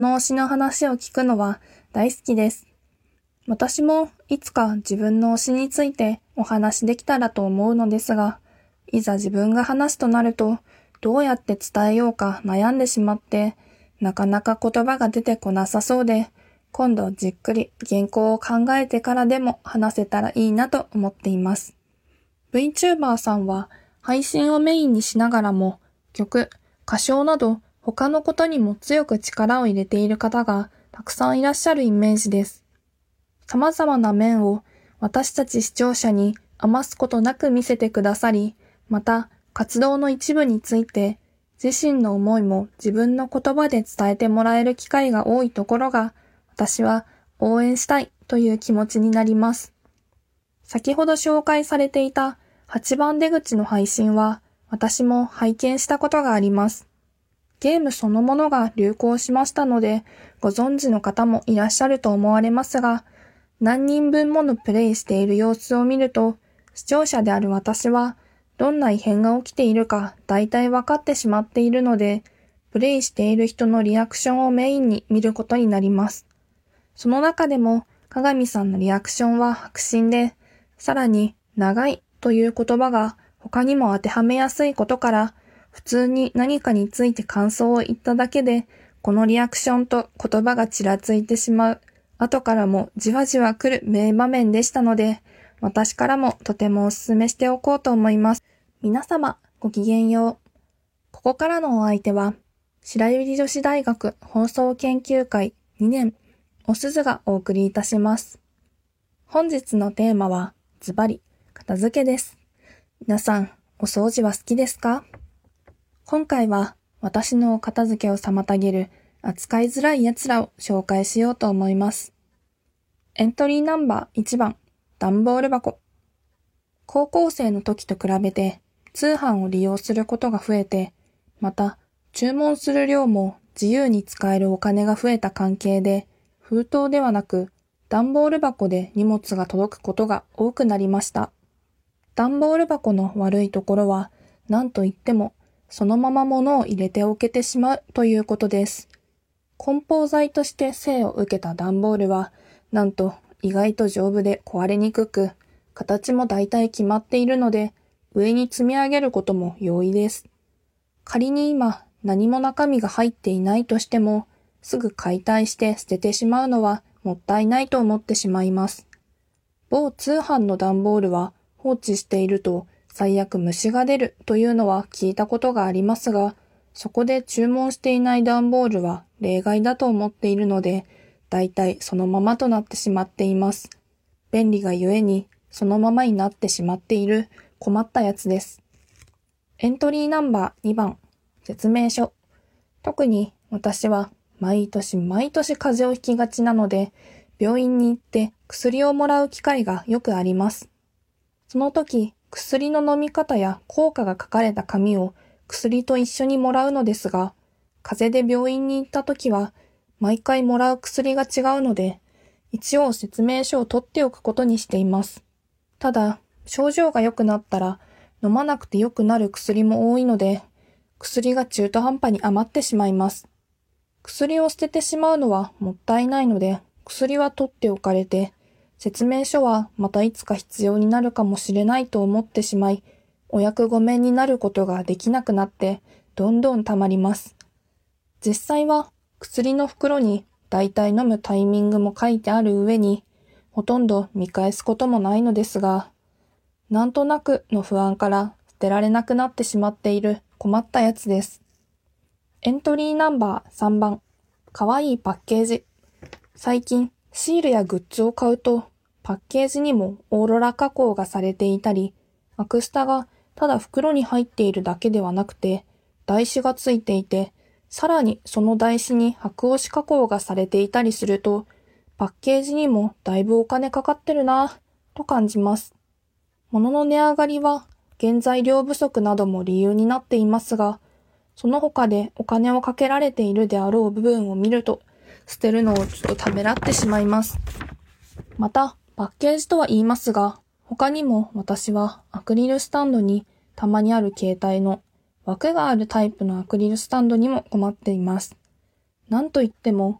の推しの話を聞くのは大好きです。私もいつか自分の推しについてお話できたらと思うのですが、いざ自分が話すとなると、どうやって伝えようか悩んでしまって、なかなか言葉が出てこなさそうで、今度じっくり原稿を考えてからでも話せたらいいなと思っています。VTuber さんは配信をメインにしながらも曲、歌唱など他のことにも強く力を入れている方がたくさんいらっしゃるイメージです。様々な面を私たち視聴者に余すことなく見せてくださり、また活動の一部について自身の思いも自分の言葉で伝えてもらえる機会が多いところが、私は応援したいという気持ちになります。先ほど紹介されていた8番出口の配信は私も拝見したことがあります。ゲームそのものが流行しましたので、ご存知の方もいらっしゃると思われますが、何人分ものプレイしている様子を見ると、視聴者である私は、どんな異変が起きているか大体分かってしまっているので、プレイしている人のリアクションをメインに見ることになります。その中でも、鏡さんのリアクションは迫真で、さらに長いという言葉が他にも当てはめやすいことから、普通に何かについて感想を言っただけで、このリアクションと言葉がちらついてしまう、後からもじわじわ来る名場面でしたので、私からもとてもお勧めしておこうと思います。皆様、ごきげんよう。ここからのお相手は、白百合女子大学放送研究会2年、おすずがお送りいたします。本日のテーマは、ズバリ、片付けです。皆さん、お掃除は好きですか？今回は、私の片付けを妨げる扱いづらい奴らを紹介しようと思います。エントリーナンバー1番、段ボール箱。高校生の時と比べて通販を利用することが増えて、また注文する量も自由に使えるお金が増えた関係で、封筒ではなく段ボール箱で荷物が届くことが多くなりました。段ボール箱の悪いところは、何と言ってもそのまま物を入れておけてしまうということです。梱包材として生を受けた段ボールは、なんと意外と丈夫で壊れにくく、形も大体決まっているので、上に積み上げることも容易です。仮に今何も中身が入っていないとしても、すぐ解体して捨ててしまうのはもったいないと思ってしまいます。某通販の段ボールは放置していると最悪虫が出るというのは聞いたことがありますが、そこで注文していない段ボールは例外だと思っているので、だいたいそのままとなってしまっています。便利がゆえにそのままになってしまっている困ったやつです。エントリーナンバー2番、説明書。特に私は毎年風邪をひきがちなので、病院に行って薬をもらう機会がよくあります。その時、薬の飲み方や効果が書かれた紙を薬と一緒にもらうのですが、風邪で病院に行った時は、毎回もらう薬が違うので、一応説明書を取っておくことにしています。ただ、症状が良くなったら、飲まなくて良くなる薬も多いので、薬が中途半端に余ってしまいます。薬を捨ててしまうのはもったいないので、薬は取っておかれて、説明書はまたいつか必要になるかもしれないと思ってしまい、お役御免になることができなくなって、どんどん溜まります。実際は薬の袋にだいたい飲むタイミングも書いてある上に、ほとんど見返すこともないのですが、なんとなくの不安から捨てられなくなってしまっている困ったやつです。エントリーナンバー3番、かわいいパッケージ。最近シールやグッズを買うと、パッケージにもオーロラ加工がされていたり、アクスタがただ袋に入っているだけではなくて、台紙がついていて、さらにその台紙に白押し加工がされていたりすると、パッケージにもだいぶお金かかってるなぁと感じます。物の値上がりは原材料不足なども理由になっていますが、その他でお金をかけられているであろう部分を見ると、捨てるのをちょっとためらってしまいます。また、パッケージとは言いますが、他にも私はアクリルスタンドにたまにある携帯の枠があるタイプのアクリルスタンドにも困っています。 なんといっても